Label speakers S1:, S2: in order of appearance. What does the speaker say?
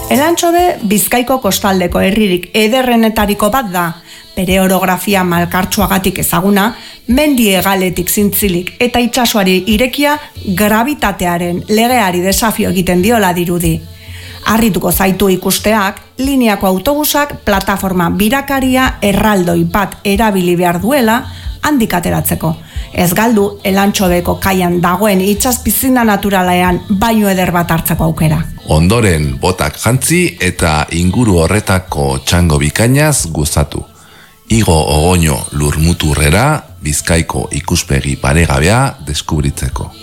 S1: Elantxobe Bizkaiko kostaldeko herririk ederrenetariko bat da. Bere orografia malkartsuagatik ezaguna, mendi hegaletik zintzilik eta itsasoari irekia gravitatearen legeari desafio egiten diola dirudi. Harrituko zaitu ikusteak, lineako autobusak plataforma birakaria erraldoi bat erabili behar duela handik ateratzeko. Ez galdu Elantxobeko kaian dagoen itsaspizina naturalean baino eder bat hartzeko aukera.
S2: Ondoren botak jantzi eta inguru horretako txango bikainaz gozatu. Igo Ogoño lurmuturrera Bizkaiko ikuspegi paregabea deskubritzeko.